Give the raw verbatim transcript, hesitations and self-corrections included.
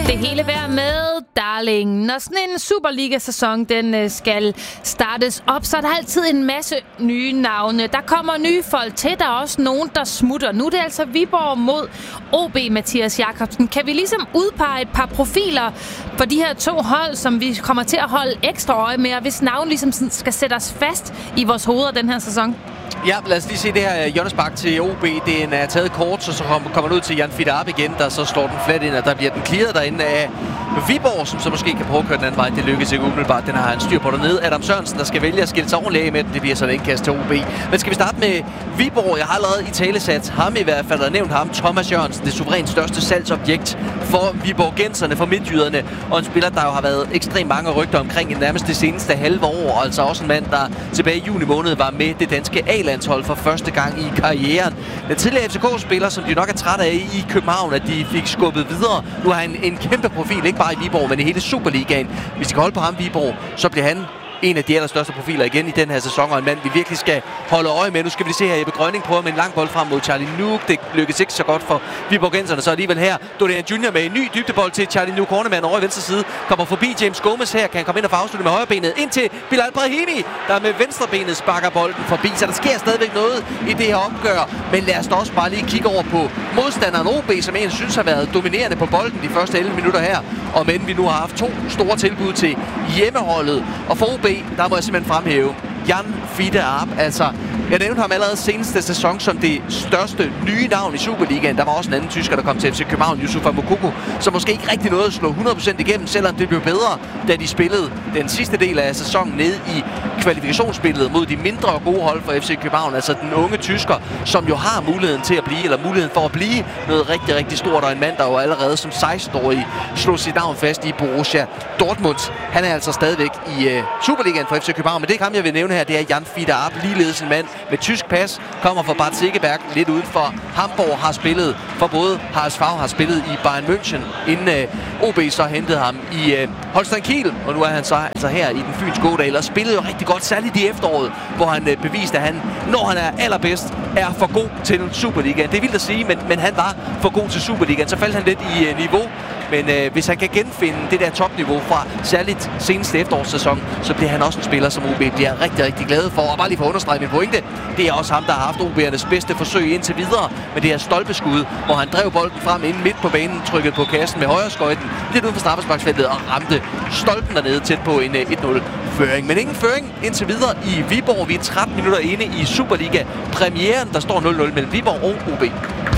det hele værd med, darling. Når sådan en Superliga-sæson den skal startes op, så er der altid en masse nye navne. Der kommer nye folk til, der er også nogen, der smutter. Nu er det altså Viborg mod O B, Mathias Jakobsen. Kan vi ligesom udpege et par profiler for de her to hold, som vi kommer til at holde ekstra øje med, og hvis navn ligesom skal sætte os fast i vores hoveder den her sæson? Ja, lad os lige se det her hjørnespark til O B. Den er taget kort, så, så kommer den ud til Jan Fidarp igen, der så slår den flat ind, og der bliver den clearet derinde af Viborg, som så måske kan prøve at køre den anden vej. Det lykkes ikke umiddelbart. Den har han styr på dernede. Adam Sørensen, der skal vælge at skille sig ordentligt af med den. Det bliver sådan en indkast til O B. Men skal vi starte med Viborg? Jeg har allerede i talesat ham i hvert fald, og nævnt ham, Thomas Jørgensen, det suverænt største salgsobjekt for Viborgenserne, for midtjyderne, og en spiller, der jo har været ekstremt mange rygter omkring i nærmest det seneste halve år, altså også en mand, der tilbage i juni måned var med det danske A-landshold for første gang i karrieren. Den tidligere F C K-spiller, som de nok er trætte af i København, at de fik skubbet videre. Nu har han en kæmpe profil, ikke bare i Viborg, men i hele Superligaen. Hvis de kan holde på ham Viborg, så bliver han en af de allerstørste profiler igen i den her sæson, og en mand, vi virkelig skal holde øje med. Nu skal vi se her, Jeppe Grønning prøver med en lang bold frem mod Charlie Nuuk. Det lykkes ikke så godt for Viborgenserne, så alligevel her Dorian Junior med en ny dybdebold til Charlie Nuuk. Hornemann over i venstre side kommer forbi James Gomez her, kan han komme ind og få afsluttet med højrebenet ind til Bilal Brahimi, der med venstrebenet sparker bolden forbi, så der sker stadigvæk noget i det her opgør. Men lad os da også bare lige kigge over på modstanderen O B, som en synes har været dominerende på bolden de første elleve minutter her, og men vi nu har haft to store tilbud til hjemmeholdet. Og for O B, der må jeg simpelthen fremhæve Jan Fidarp. Altså, jeg nævnte ham allerede seneste sæson som det største nye navn i Superligaen. Der var også en anden tysker, der kom til F C København, Yusufa Moukoko, som måske ikke rigtig nåede at slå hundrede procent igennem, selvom det blev bedre, da de spillede den sidste del af sæsonen ned i kvalifikationsspillet mod de mindre gode hold for F C København. Altså den unge tysker, som jo har muligheden til at blive, eller muligheden for at blive noget rigtig, rigtig stort, og en mand, der jo allerede som seksten-årig slog sit navn fast i Borussia Dortmund. Han er altså stadigvæk i uh, Superligaen for F C København, men det er ikke ham, jeg vil nævne her. Det er Jan Fidarp, ligeledes en mand med tysk pas, kommer fra Bad Segeberg, lidt uden for Hamburg, har spillet for både H S V, har spillet i Bayern München, inden uh, O B så hentede ham i uh, Holstein Kiel, og nu er han så altså her i den fynske Ådal, og spillede jo rigtig godt, særligt i efteråret, hvor han uh, beviste, at han, når han er allerbedst, er for god til Superligaen. Det er vildt at sige, men, men han var for god til Superligaen, så faldt han lidt i uh, niveau. Men øh, hvis han kan genfinde det der topniveau fra særligt seneste efterårssæson, så bliver han også en spiller, som O B bliver rigtig, rigtig glad for. Og bare lige for at understrege min pointe, det er også ham, der har haft O B'ernes bedste forsøg indtil videre med det her stolpeskud, hvor han drev bolden frem inden midt på banen, trykkede på kassen med højre skøjten, lidt uden for straffesparksfeltet og ramte stolpen dernede tæt på en et nul-føring. Men ingen føring indtil videre i Viborg. Vi er tretten minutter inde i Superliga-premieren. Der står nul nul mellem Viborg og O B.